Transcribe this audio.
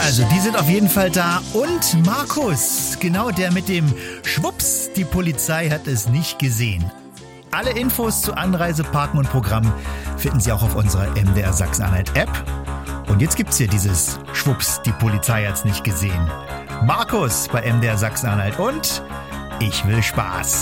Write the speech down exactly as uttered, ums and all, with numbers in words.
Also die sind auf jeden Fall da. Und Markus, genau der mit dem Schwupps, die Polizei hat es nicht gesehen. Alle Infos zu Anreise, Parken und Programm finden Sie auch auf unserer M D R Sachsen-Anhalt-App. Und jetzt gibt's hier dieses Schwupps, die Polizei hat's nicht gesehen. Markus bei M D R Sachsen-Anhalt und ich will Spaß.